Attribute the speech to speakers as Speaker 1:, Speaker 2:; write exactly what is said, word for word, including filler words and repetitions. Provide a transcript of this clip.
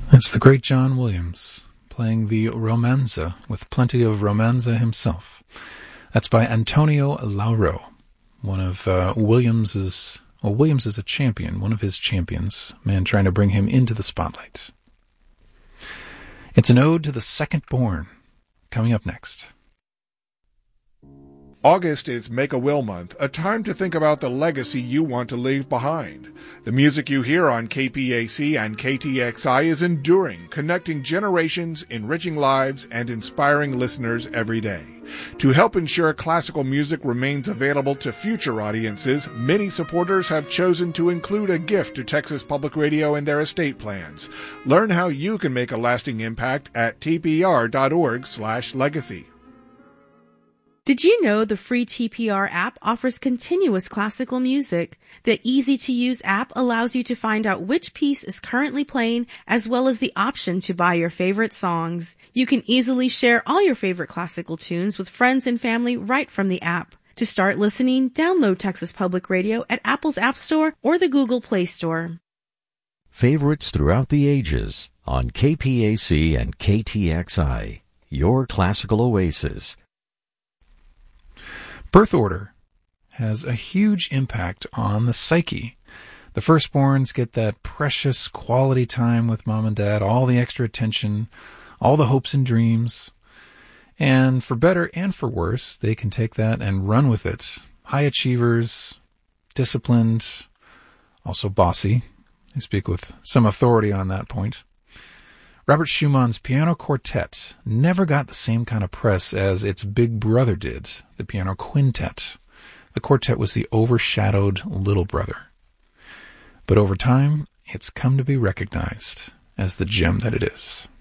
Speaker 1: It's the great John Williams playing the Romanza with plenty of Romanza himself. That's by Antonio Lauro, one of uh, Williams's. Well, Williams is a champion, one of his champions, man trying to bring him into the spotlight. It's an ode to the second born, coming up next.
Speaker 2: August is Make-A-Will Month, a time to think about the legacy you want to leave behind. The music you hear on K P A C and K T X I is enduring, connecting generations, enriching lives, and inspiring listeners every day. To help ensure classical music remains available to future audiences, many supporters have chosen to include a gift to Texas Public Radio in their estate plans. Learn how you can make a lasting impact at t p r dot org slash legacy.
Speaker 3: Did you know the free T P R app offers continuous classical music? The easy-to-use app allows you to find out which piece is currently playing, as well as the option to buy your favorite songs. You can easily share all your favorite classical tunes with friends and family right from the app. To start listening, download Texas Public Radio at Apple's App Store or the Google Play Store.
Speaker 4: Favorites throughout the ages on K P A C and K T X I, your classical oasis.
Speaker 1: Birth order has a huge impact on the psyche. The firstborns get that precious quality time with mom and dad, all the extra attention, all the hopes and dreams. And for better and for worse, they can take that and run with it. High achievers, disciplined, also bossy. I speak with some authority on that point. Robert Schumann's piano quartet never got the same kind of press as its big brother did, the piano quintet. The quartet was the overshadowed little brother. But over time, it's come to be recognized as the gem that it is.